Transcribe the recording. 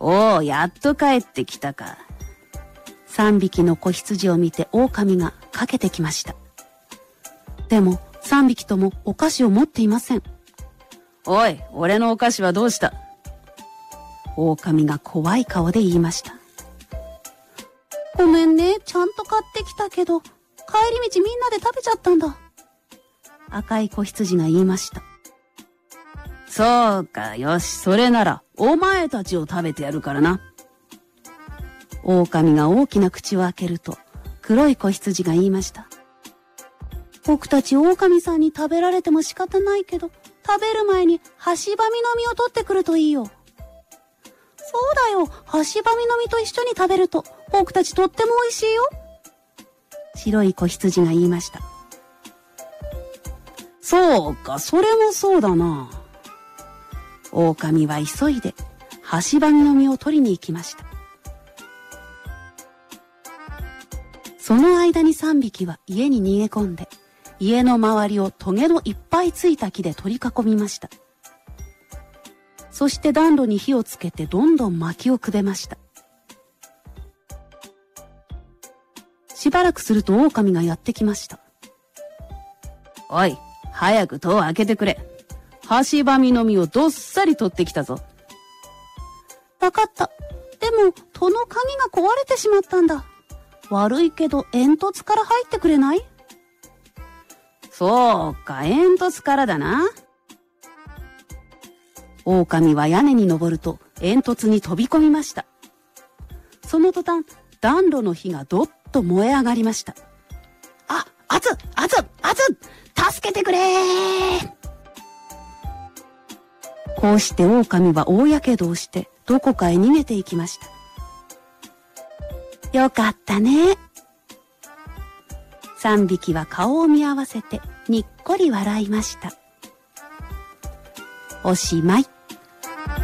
おお、やっと帰ってきたか。 3匹の子羊を見て狼がかけてきました。でも3匹ともお菓子を持っていません。 おい、俺のお菓子はどうした？ 狼が怖い顔で言いました。ごめんね、ちゃんと買ってきたけど、帰り道みんなで食べちゃったんだ。赤い子羊が言いました。 そうか、よし、それなら、お前たちを食べてやるからな。 狼が大きな口を開けると、黒い子羊が言いました。僕たち狼さんに食べられても仕方ないけど、食べる前にハシバミの実を取ってくるといいよ。そうだよ、ハシバミの実と一緒に食べると、僕たちとっても美味しいよ。白い子羊が言いました。 そうか、それもそうだな。 狼は急いで、ハシバミの実を取りに行きました。その間に3匹は家に逃げ込んで、家の周りをトゲのいっぱいついた木で取り囲みました。そして暖炉に火をつけてどんどん薪をくべました。しばらくすると狼がやってきました。 おい、早く戸を開けてくれ。ハシバミの実をどっさり取ってきたぞ。 わかった。でも戸の鍵が壊れてしまったんだ。悪いけど煙突から入ってくれない？ そうか、煙突からだな。 狼は屋根に登ると煙突に飛び込みました。その途端、暖炉の火がどっと燃え上がりました。あ、熱っ助けてくれー。こうして狼は大やけどをしてどこかへ逃げていきました。よかったね。3匹は顔を見合わせてにっこり笑いました。おしまい。